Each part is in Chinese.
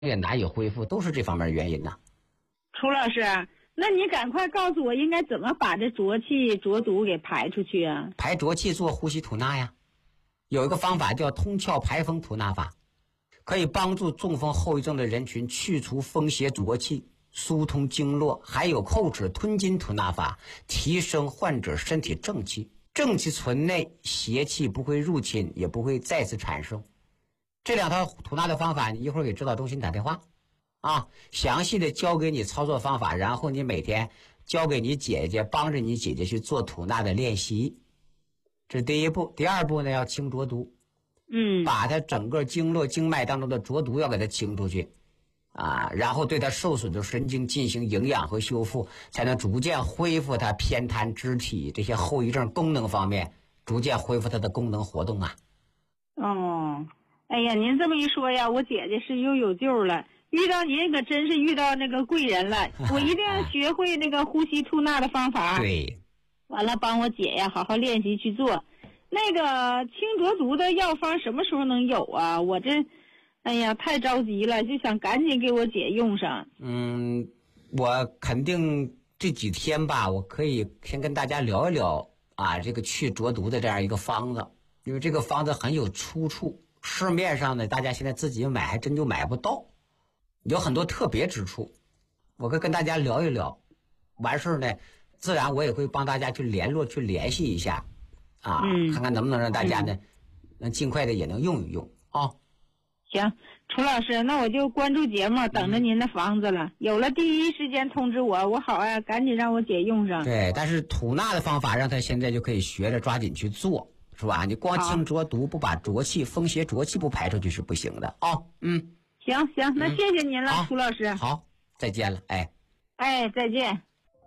也难以恢复，都是这方面的原因呐。 楚老师，那你赶快告诉我应该怎么把这浊气浊毒给排出去啊？ 排浊气做呼吸吐纳呀，有一个方法叫通窍排风吐纳法，可以帮助中风后遗症的人群去除风邪浊气，疏通经络。还有扣齿吞津吐纳法，提升患者身体正气，正气存内，邪气不会入侵，也不会再次产生。这两套吐纳的方法，你一会儿给指导中心打电话啊，详细的教给你操作方法，然后你每天交给你姐姐，帮着你姐姐去做吐纳的练习。这是第一步。第二步呢，要清浊毒，把它整个经络经脉当中的浊毒要给它清出去啊，然后对它受损的神经进行营养和修复，才能逐渐恢复它偏瘫肢体这些后遗症功能方面，逐渐恢复它的功能活动啊。 哦，哎呀，您这么一说呀，我姐姐是又有救了。遇到您可真是遇到那个贵人了，我一定要学会那个呼吸吐纳的方法。 对， 完了帮我姐呀好好练习去做。那个清浊毒的药方什么时候能有啊？我这哎呀太着急了，就想赶紧给我姐用上。 我肯定这几天吧，我可以先跟大家聊一聊啊，这个去浊毒的这样一个方子，因为这个方子很有出处，市面上呢大家现在自己买还真就买不到，有很多特别之处，我会跟大家聊一聊。完事呢，自然我也会帮大家去联络去联系一下啊，看看能不能让大家呢能尽快的也能用一用啊。 行，楚老师，那我就关注节目，等着您的方子了。有了第一时间通知我，我好啊，赶紧让我姐用上。 对，但是吐纳的方法让他现在就可以学着抓紧去做，是吧？你光清浊毒不把浊气风邪浊气不排出去是不行的啊。 行，那谢谢您了，楚老师。 好，再见了， 哎，再见。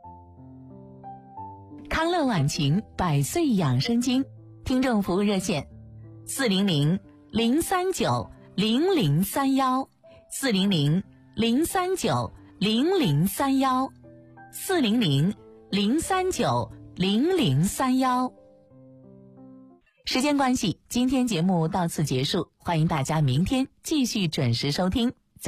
康乐晚晴百岁养生经听众服务热线400-039-0031，400-039-0031。时间关系，今天节目到此结束，欢迎大家明天继续准时收听。